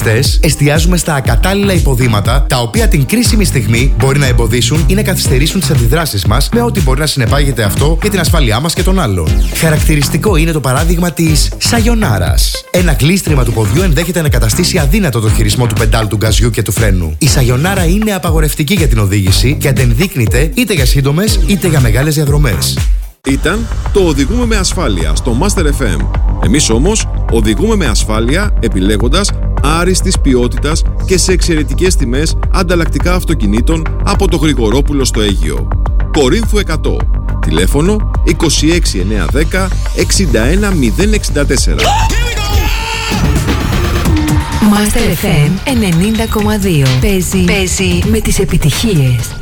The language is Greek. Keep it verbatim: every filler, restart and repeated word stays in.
Εστιάζουμε στα ακατάλληλα υποδήματα, τα οποία την κρίσιμη στιγμή μπορεί να εμποδίσουν ή να καθυστερήσουν τις αντιδράσεις μας, με ό,τι μπορεί να συνεπάγεται αυτό για την ασφάλειά μας και των άλλων. Χαρακτηριστικό είναι το παράδειγμα της Σαγιονάρας. Ένα κλείστριμα του ποδιού ενδέχεται να καταστήσει αδύνατο το χειρισμό του πεντάλ του γκαζιού και του φρένου. Η Σαγιονάρα είναι απαγορευτική για την οδήγηση και αντενδείκνυται είτε για σύντομες είτε για μεγάλες διαδρομές. Ήταν το Οδηγούμε με Ασφάλεια στο Master εφ εμ. Εμείς όμως οδηγούμε με ασφάλεια επιλέγοντας άριστης ποιότητας και σε εξαιρετικές τιμές ανταλλακτικά αυτοκινήτων από το Γρηγορόπουλο στο Αίγυο. Κορίνθου εκατό. Τηλέφωνο είκοσι έξι εννιακόσια δέκα εξήντα ένα μηδέν εξήντα τέσσερα. Master εφ εμ ενενήντα κόμμα δύο. Παίζει, Παίζει με τις επιτυχίες.